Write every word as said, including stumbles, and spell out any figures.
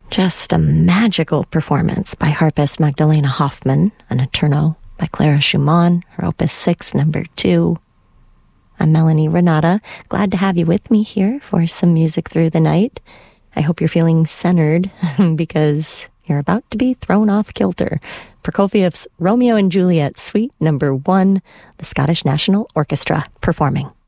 Just a magical performance by harpist Magdalena Hoffman, an Eterno by Clara Schumann, her Opus six, number two. I'm Melanie Renata, glad to have you with me here for some music through the night. I hope you're feeling centered because you're about to be thrown off kilter. Prokofiev's Romeo and Juliet, Suite number one, the Scottish National Orchestra performing.